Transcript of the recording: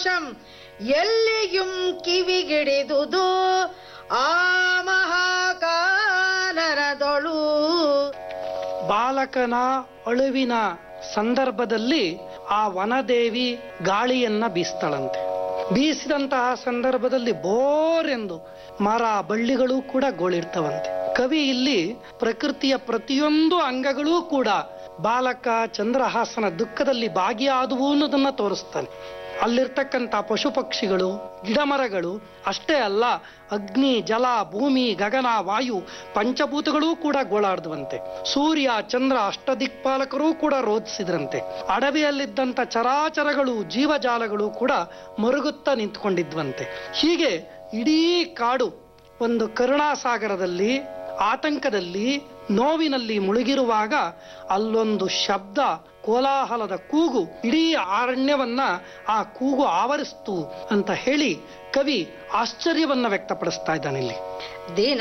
ಘೋಷಂ ಎಲ್ಲಿயும் ಕಿವಿಗಿಡಿದುದು ಆ ಮಹಾಕಾನರದೊಳು. ಬಾಲಕನ ಅಳುವಿನ ಸಂದರ್ಭದಲ್ಲಿ ಆ ವನದೇವಿ ಗಾಳಿಯನ್ನ ಬೀಸ್ತಾಳಂತೆ. ಬೀಸಿದಂತಹ ಸಂದರ್ಭದಲ್ಲಿ ಬೋರೆಂದು ಮರ ಬಳ್ಳಿಗಳು ಕೂಡ ಗೋಳಿರ್ತವಂತೆ. ಕವಿ ಇಲ್ಲಿ ಪ್ರಕೃತಿಯ ಪ್ರತಿಯೊಂದು ಅಂಗಗಳೂ ಕೂಡ ಬಾಲಕ ಚಂದ್ರಹಾಸನ ದುಃಖದಲ್ಲಿ ಭಾಗಿಯಾದವು ಅನ್ನೋದನ್ನ ತೋರಿಸ್ತಾನೆ. ಅಲ್ಲಿರ್ತಕ್ಕಂಥ ಪಶು ಪಕ್ಷಿಗಳು, ಗಿಡಮರಗಳು ಅಷ್ಟೇ ಅಲ್ಲ, ಅಗ್ನಿ, ಜಲ, ಭೂಮಿ, ಗಗನ, ವಾಯು ಪಂಚಭೂತಗಳೂ ಕೂಡ ಗೋಳಾಡ್ದುವಂತೆ. ಸೂರ್ಯ, ಚಂದ್ರ, ಅಷ್ಟದಿಕ್ಪಾಲಕರೂ ಕೂಡ ರೋಧಿಸಿದ್ರಂತೆ. ಅಡವಿಯಲ್ಲಿದ್ದಂಥ ಚರಾಚರಗಳು, ಜೀವಜಾಲಗಳು ಕೂಡ ಮರುಗುತ್ತಾ ನಿಂತ್ಕೊಂಡಿದ್ವಂತೆ. ಹೀಗೆ ಇಡೀ ಕಾಡು ಒಂದು ಕರುಣಾಸಾಗರದಲ್ಲಿ, ಆತಂಕದಲ್ಲಿ, ನೋವಿನಲ್ಲಿ ಮುಳುಗಿರುವಾಗ ಅಲ್ಲೊಂದು ಶಬ್ದ, ಕೋಲಾಹಲದ ಕೂಗು ಇಡೀ ಅರಣ್ಯವನ್ನ ಆ ಕೂಗು ಆವರಿಸ್ತು ಅಂತ ಹೇಳಿ ಕವಿ ಆಶ್ಚರ್ಯವನ್ನ ವ್ಯಕ್ತಪಡಿಸ್ತಾ ಇದ್ದಾನೆ ಇಲ್ಲಿ.